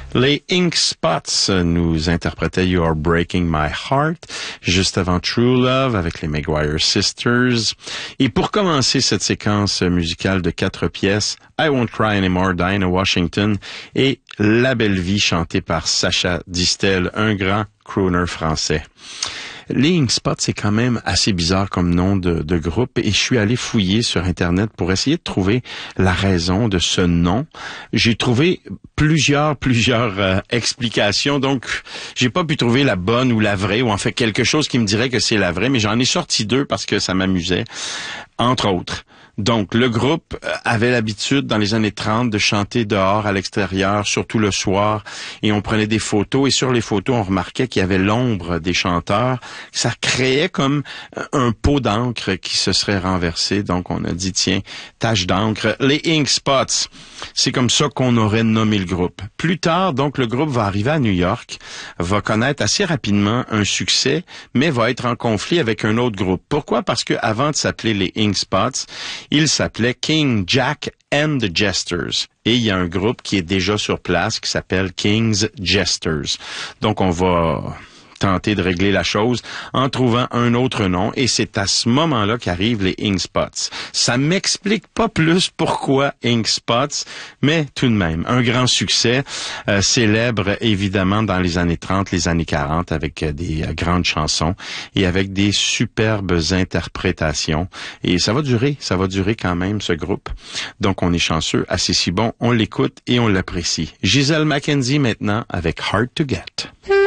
Les Ink Spots nous interprétaient You Are Breaking My Heart, juste avant True Love avec les Maguire Sisters. Et pour commencer cette séquence musicale de 4 pièces, I Won't Cry Anymore, Dinah Washington et La Belle Vie chantée par Sacha Distel, un grand crooner français. Les Ink Spots, c'est quand même assez bizarre comme nom de groupe et je suis allé fouiller sur Internet pour essayer de trouver la raison de ce nom. J'ai trouvé plusieurs explications, donc j'ai pas pu trouver la bonne ou la vraie, ou en fait quelque chose qui me dirait que c'est la vraie, mais j'en ai sorti 2 parce que ça m'amusait, entre autres. Donc, le groupe avait l'habitude, dans les années 30, de chanter dehors, à l'extérieur, surtout le soir, et on prenait des photos, et sur les photos, on remarquait qu'il y avait l'ombre des chanteurs. Ça créait comme un pot d'encre qui se serait renversé, donc on a dit, tiens, tache d'encre, les Ink Spots. C'est comme ça qu'on aurait nommé le groupe. Plus tard, donc, le groupe va arriver à New York, va connaître assez rapidement un succès, mais va être en conflit avec un autre groupe. Pourquoi? Parce que avant de s'appeler les Ink Spots, il s'appelait King Jack and the Jesters. Et il y a un groupe qui est déjà sur place qui s'appelle King's Jesters. Donc, on va tenter de régler la chose en trouvant un autre nom, et c'est à ce moment-là qu'arrivent les Ink Spots. Ça m'explique pas plus pourquoi Ink Spots, mais tout de même, un grand succès, célèbre évidemment dans les années 30, les années 40, avec des grandes chansons et avec des superbes interprétations. Et ça va durer quand même, ce groupe. Donc on est chanceux, assez si bon, on l'écoute et on l'apprécie. Gisèle MacKenzie maintenant avec Hard to Get.